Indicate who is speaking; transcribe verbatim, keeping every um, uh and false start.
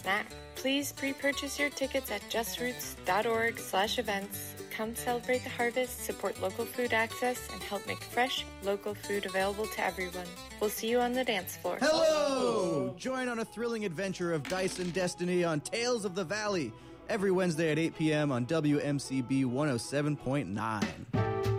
Speaker 1: snack. Please pre-purchase your tickets at justroots.org slash events. Come celebrate the harvest, support local food access, and help make fresh, local food available to everyone. We'll see you on the dance floor.
Speaker 2: Hello! Join on a thrilling adventure of Dice and Destiny on Tales of the Valley every Wednesday at eight p.m. on W M C B one oh seven point nine.